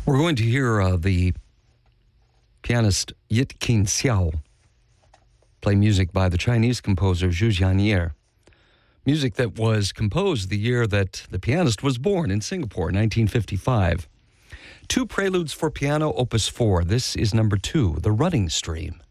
We're going to hear the pianist Yit Qin Xiao play music by the Chinese composer Zhu Jian'er. Music that was composed the year that the pianist was born in Singapore, 1955. Two preludes for piano, opus 4. This is number 2, The Running Stream.